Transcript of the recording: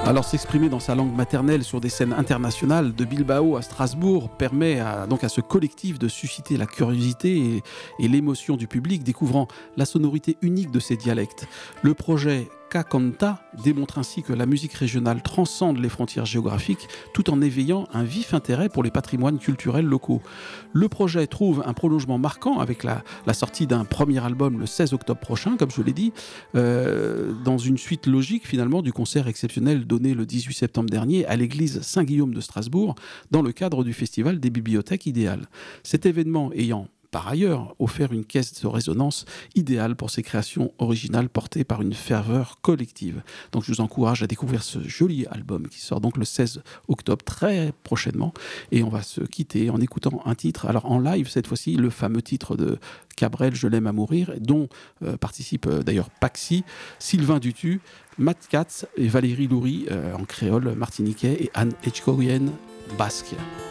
Alors s'exprimer dans sa langue maternelle sur des scènes internationales, de Bilbao à Strasbourg, permet donc à ce collectif de susciter la curiosité et l'émotion du public, découvrant la sonorité unique de ces dialectes. Le projet K-Canta démontre ainsi que la musique régionale transcende les frontières géographiques tout en éveillant un vif intérêt pour les patrimoines culturels locaux. Le projet trouve un prolongement marquant avec la sortie d'un premier album le 16 octobre prochain, comme je l'ai dit, dans une suite logique finalement du concert exceptionnel donné le 18 septembre dernier à l'église Saint-Guillaume de Strasbourg dans le cadre du festival des bibliothèques idéales. Cet événement ayant par ailleurs offert une caisse de résonance idéale pour ces créations originales portées par une ferveur collective. Donc je vous encourage à découvrir ce joli album qui sort donc le 16 octobre très prochainement, et on va se quitter en écoutant un titre, alors en live cette fois-ci, le fameux titre de Cabrel, Je l'aime à mourir, dont participent d'ailleurs Paxi, Sylvain Dutu, Matt Katz et Valérie Loury en créole martiniquais et Anne Etchkoyen basque.